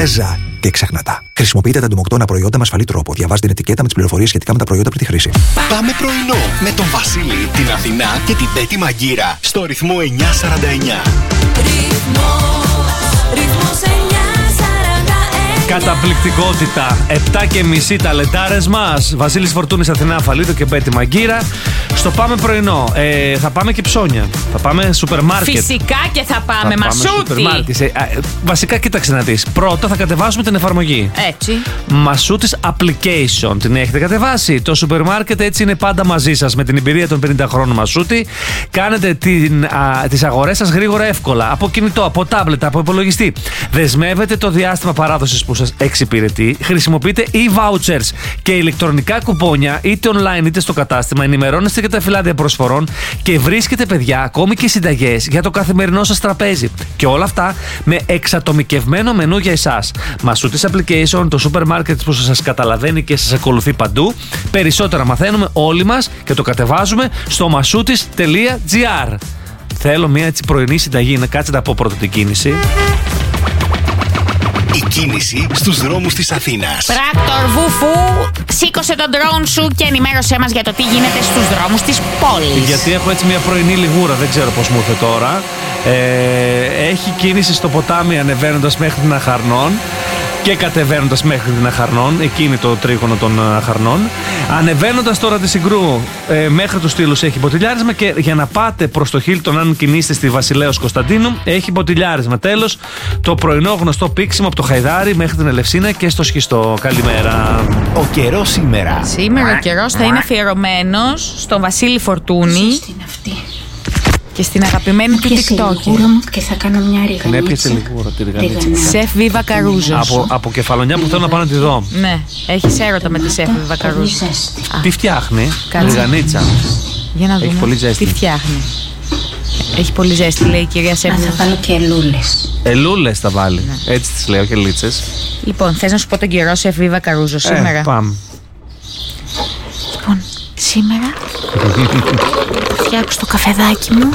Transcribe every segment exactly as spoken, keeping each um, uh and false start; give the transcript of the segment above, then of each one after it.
Πρέζα και ξεχνατά. Χρησιμοποιείτε τα ντομοκτώνα προϊόντα με ασφαλή τρόπο. Διαβάστε την ετικέτα με τις πληροφορίες σχετικά με τα προϊόντα πριν τη χρήση. Πάμε πρωινό με τον Βασίλη, την Αθηνά και την Πέτη Μαγκύρα στο ρυθμό εννιακόσια σαράντα εννιά. Καταπληκτικότητα. Επτά και μισή ταλεντάρες μας. Βασίλης Φορτούνης, Αθηνά Αφαλίδου και Πέτη Μαγκύρα. Στο πάμε πρωινό. Ε, θα πάμε και ψώνια. Θα πάμε σούπερ μάρκετ. Φυσικά και θα πάμε. Θα Μασούτη. Πάμε ε, βασικά, κοίταξε να δεις. Πρώτα θα κατεβάσουμε την εφαρμογή. Έτσι. Μασούτης Application. Την έχετε κατεβάσει. Το σούπερ μάρκετ έτσι είναι πάντα μαζί σας. Με την εμπειρία των πενήντα χρόνων Μασούτη. Κάνετε την, α, τις αγορές σας γρήγορα, εύκολα. Από κινητό, από τάμπλετ, από υπολογιστή. Δεσμεύετε το διάστημα παράδοσης που σας εξυπηρετεί. Χρησιμοποιείτε e-vouchers και ηλεκτρονικά κουπόνια είτε online είτε στο κατάστημα. Ενημερώνεστε για τα φυλάδια προσφορών και βρίσκετε, παιδιά, ακόμη και συνταγές για το καθημερινό σας τραπέζι. Και όλα αυτά με εξατομικευμένο μενού για εσάς. Μασούτης Application, το σούπερ μάρκετ που σας καταλαβαίνει και σας ακολουθεί παντού. Περισσότερα μαθαίνουμε όλοι μας και το κατεβάζουμε στο μασούτης τελεία τζι άρ. Θέλω μια έτσι πρωινή συνταγή. Να κάτσε να πω πρώτα την κίνηση. Η κίνηση στους δρόμους της Αθήνας. Πράκτορ Βουφού, σήκωσε τον ντρόουν σου και ενημέρωσέ μας για το τι γίνεται στους δρόμους της πόλης. Γιατί έχω έτσι μια πρωινή λιγούρα, δεν ξέρω πώς μου ήρθε τώρα. Ε, έχει κίνηση στο ποτάμι ανεβαίνοντας μέχρι την Αχαρνών και κατεβαίνοντας μέχρι την Αχαρνών. Εκεί είναι το τρίγωνο των Αχαρνών. Ανεβαίνοντας τώρα τη Συγκρού ε, μέχρι τους Στήλους έχει μποτιλιάρισμα και για να πάτε προς το Χίλτον, αν κινείστε στη Βασιλέως Κωνσταντίνου, έχει μποτιλιάρισμα. Τέλος, το πρωινό γνωστό πήξιμο από το Χαϊδάρι μέχρι την Ελευσίνα και στο Σχιστό. Καλημέρα. Ο καιρός σήμερα. Σήμερα ο καιρός θα είναι αφιερωμένος στον Βασίλη Φορτούνη και στην αγαπημένη του TikTok. Και θα κάνω μια ριγανίτσα. Την έπιασε λιγούρα τη ριγανίτσα. Σεφ Βίβα Καρούζος. Από, από κεφαλονιά που θέλω να πάω να τη δω. Ναι, έχεις έρωτα με τη Σεφ Βίβα Καρούζος. Τι φτιάχνει, Κάτσε. ριγανίτσα. Για να δούμε. Έχει πολύ ζέστη. Τι φτιάχνει. Έχει πολύ ζέστη, λέει η κυρία Σεφ. Θα βάλω και ελούλες. Ελούλες θα βάλει. Ναι. Έτσι τις λέω και λίτσες. Λοιπόν, θες να σου πω τον καιρό Σεφ Βίβα Καρούζος σήμερα? Ε, πάμε. Λοιπόν, σήμερα θα φτιάξω το καφεδάκι μου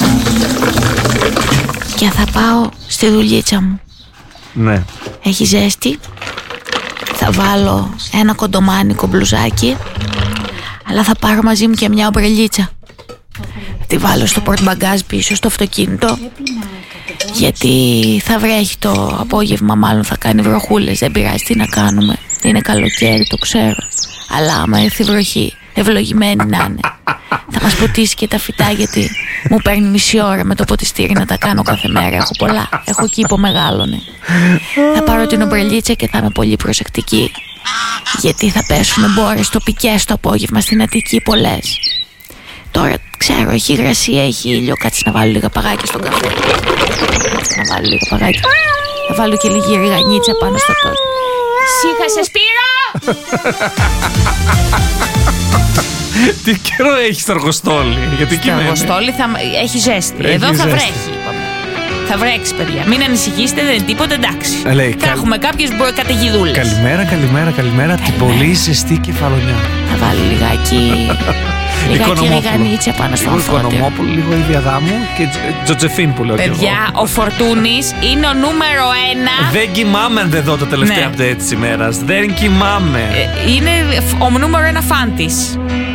και θα πάω στη δουλίτσα μου. Ναι. Έχει ζέστη. Θα βάλω ένα κοντομάνικο μπλουζάκι, αλλά θα πάρω μαζί μου και μια ομπρελίτσα. Θα τη βάλω στο πορτμπαγκάζ πίσω στο αυτοκίνητο, γιατί θα βρέχει το απόγευμα, μάλλον θα κάνει βροχούλες. Δεν πειράζει, τι να κάνουμε. Είναι καλοκαίρι, το ξέρω. Αλλά άμα έρθει βροχή, ευλογημένη να είναι, θα μας ποτίσει και τα φυτά, γιατί μου παίρνει μισή ώρα με το ποτιστήρι να τα κάνω κάθε μέρα. Έχω πολλά, έχω κήπο μεγάλωνε. Θα πάρω την ομπρελίτσα και θα είμαι πολύ προσεκτική, γιατί θα πέσουν μπόρες τοπικές το απόγευμα στην Αττική, πολλές. Τώρα ξέρω, έχει υγρασία, έχει ήλιο. Κάτσε να βάλω λίγα παγάκια στον καφέ. Κάτσε να βάλω λίγα παγάκια. Θα βάλω και λίγη ριγανίτσα πάνω στο τόστ. Σύχασε, Σπύρο! Τι καιρό έχει στο αργοστόλι? Γιατί στο αργοστόλι θα έχει ζέστη. Έχει Εδώ θα ζέστη. βρέχει. Θα βρέξει, παιδιά. Μην ανησυχήσετε, δεν είναι τίποτα, εντάξει. Λέει, θα καλ... έχουμε κάποιες καταιγιδούλες. Καλημέρα, καλημέρα, καλημέρα από την πολύ ζεστή Κεφαλονιά. Θα βάλω λιγάκι. Λιγάκι ριγανίτσα πάνω στο αμφότερο. Οικονομόπουλο, λίγο η Διαδάμου και Τζοτζεφίν που λέω. Παιδιά, ο Φορτούνης είναι ο νούμερο ένα. Δεν κοιμάμαι αν δεν δω το τελευταίο update της ημέρας. Δεν κοιμάμαι. Είναι ο νούμερο ένα φαν της.